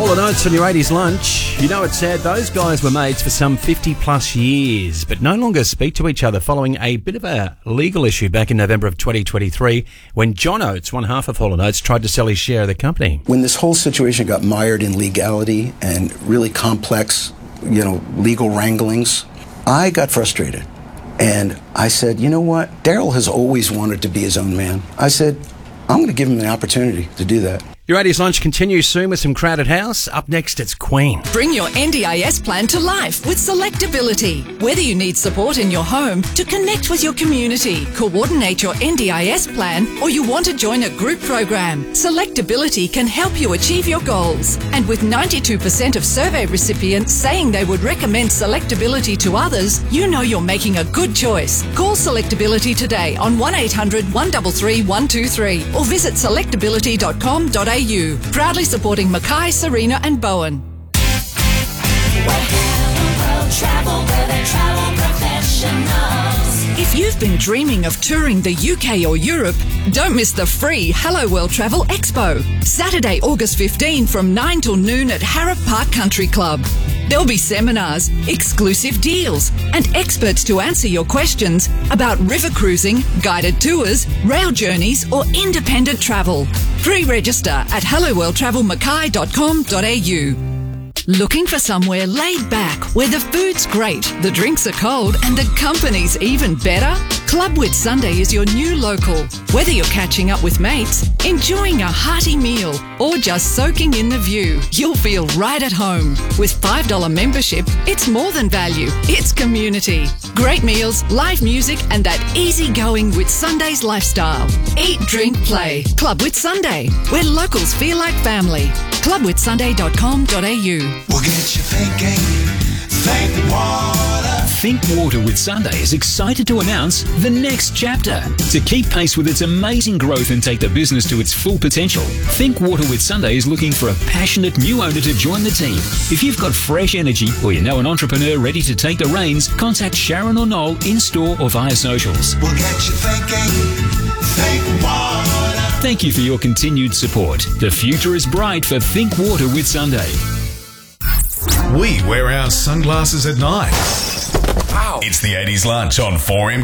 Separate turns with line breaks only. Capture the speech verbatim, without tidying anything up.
All the notes on your eighties lunch. You know, it's sad, those guys were mates for some fifty plus years, but no longer speak to each other following a bit of a legal issue back in November of twenty twenty-three when John Oates, one half of Hall and Oates, tried to sell his share of the company.
When this whole situation got mired in legality and really complex, you know, legal wranglings, I got frustrated. And I said, you know what? Daryl has always wanted to be his own man. I said, I'm going to give him the opportunity to do that.
Your eighties lunch continues soon with some Crowded House. Up next, it's Queen.
Bring your N D I S plan to life with Selectability. Whether you need support in your home, to connect with your community, coordinate your N D I S plan, or you want to join a group program, Selectability can help you achieve your goals. And with ninety-two percent of survey recipients saying they would recommend Selectability to others, you know you're making a good choice. Call Selectability today on one eight hundred, one three three, one two three or visit selectability dot com dot a u. Proudly supporting Mackay, Serena and Bowen. If you've been dreaming of touring the U K or Europe, don't miss the free Hello World Travel Expo. Saturday, August fifteenth from nine till noon at Harrop Park Country Club. There'll be seminars, exclusive deals, and experts to answer your questions about river cruising, guided tours, rail journeys, or independent travel. Pre-register at hello world travel mackay dot com dot a u. Looking for somewhere laid back where the food's great, the drinks are cold, and the company's even better? Club Whitsunday is your new local. Whether you're catching up with mates, enjoying a hearty meal, or just soaking in the view, you'll feel right at home. With five dollars membership, it's more than value, it's community. Great meals, live music, and that easygoing Whitsunday's lifestyle. Eat, drink, play. Club Whitsunday, where locals feel like family. club whitsunday dot com dot a u.
We'll get you thinking. Think Water.
Think Water Whitsunday is excited to announce the next chapter. To keep pace with its amazing growth and take the business to its full potential, Think Water Whitsunday is looking for a passionate new owner to join the team. If you've got fresh energy or you know an entrepreneur ready to take the reins, contact Sharon or Noel in-store or via socials.
We'll get you thinking. Think Water.
Thank you for your continued support. The future is bright for Think Water Whitsunday.
We wear our sunglasses at night. Wow. It's the eighties lunch on four M.